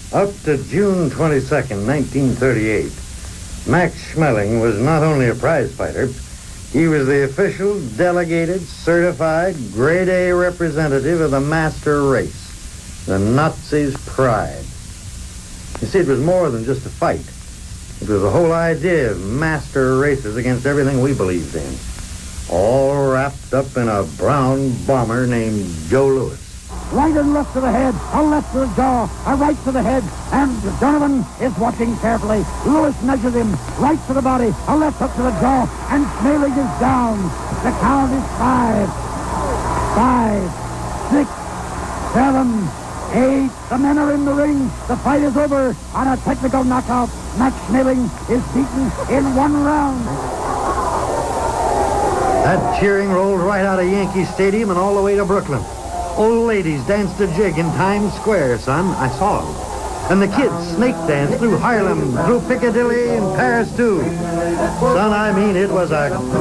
Up to June 22nd, 1938, Max Schmeling was not only a prize fighter, he was the official, delegated, certified, grade A representative of the master race, the Nazis' pride. You see, it was more than just a fight. It was the whole idea of master races against everything we believed in, all wrapped up in a brown bomber named Joe Louis. Right and left to the head, a left to the jaw, a right to the head, and Donovan is watching carefully. Lewis measures him, right to the body, a left up to the jaw, and Schmeling is down. The count is 5, 6, 7, 8. The men are in the ring. The fight is over on a technical knockout. Max Schmeling is beaten in 1 round. That cheering rolled right out of Yankee Stadium and all the way to Brooklyn. Old ladies danced a jig in Times Square, son. I saw them. And the kids snake danced through Harlem, through Piccadilly, and Paris, too. Son, I mean, it was a